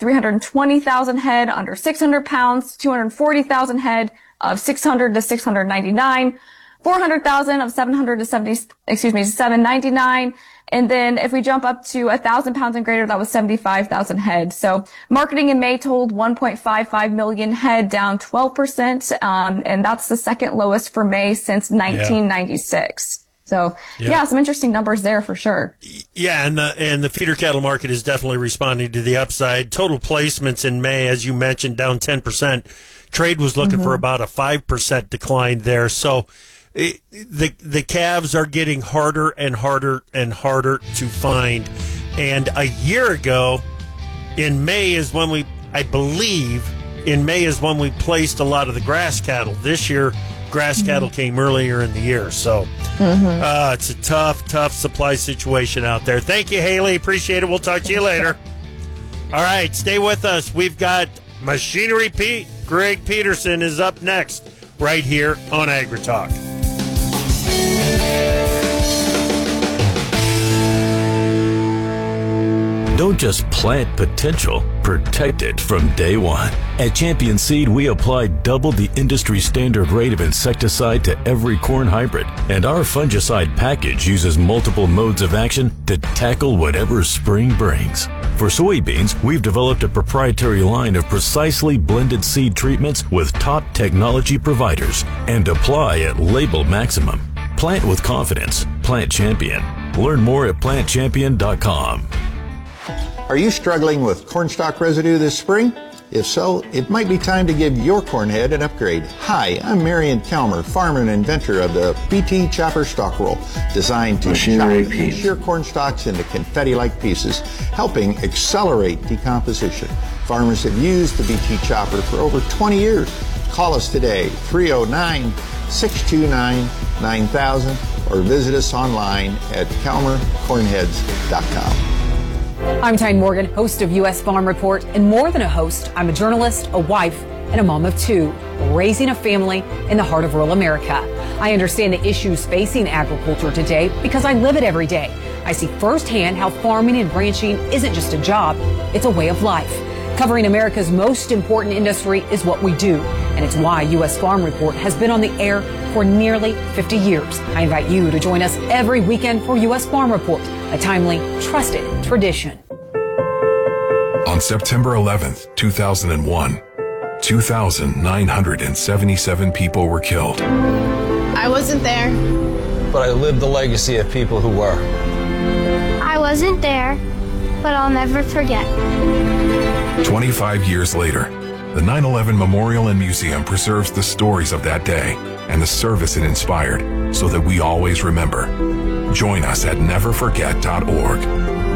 320,000 head under 600 pounds, 240,000 head of 600 to 699, 400,000 of 700 to 799. And then if we jump up to 1,000 pounds and greater, that was 75,000 head. So marketing in May totaled 1.55 million head, down 12%. And that's the second lowest for May since 1996. So some interesting numbers there for sure. Yeah, and the feeder cattle market is definitely responding to the upside. Total placements in May, as you mentioned, down 10%. Trade was looking for about a 5% decline there. So the calves are getting harder and harder and harder to find. And a year ago, in May is when we placed a lot of the grass cattle. This year, grass cattle came earlier in the year. So it's a tough supply situation out there. Thank you, Haley. Appreciate it. We'll talk to you later. All right, stay with us. We've got Machinery Pete. Greg Peterson is up next right here on AgriTalk. Don't just plant potential, protect it from day one. At Champion Seed, we apply double the industry standard rate of insecticide to every corn hybrid, and our fungicide package uses multiple modes of action to tackle whatever spring brings. For soybeans, we've developed a proprietary line of precisely blended seed treatments with top technology providers and apply at label maximum. Plant with confidence. Plant Champion. Learn more at plantchampion.com. Are you struggling with cornstalk residue this spring? If so, it might be time to give your corn head an upgrade. Hi, I'm Marion Kalmer, farmer and inventor of the BT Chopper Stalk Roll, designed to chop shear corn stalks into confetti-like pieces, helping accelerate decomposition. Farmers have used the BT Chopper for over 20 years. Call us today, 309-629-9000, or visit us online at kalmercornheads.com. I'm Tyne Morgan, host of U.S. Farm Report, and more than a host, I'm a journalist, a wife, and a mom of two, raising a family in the heart of rural America. I understand the issues facing agriculture today because I live it every day. I see firsthand how farming and ranching isn't just a job, it's a way of life. Covering America's most important industry is what we do, and it's why U.S. Farm Report has been on the air for nearly 50 years. I invite you to join us every weekend for U.S. Farm Report, a timely, trusted tradition. On September 11th, 2001, 2,977 people were killed. I wasn't there, but I lived the legacy of people who were. I wasn't there, but I'll never forget. 25 years later, the 9/11 Memorial and Museum preserves the stories of that day and the service it inspired so that we always remember. Join us at neverforget.org.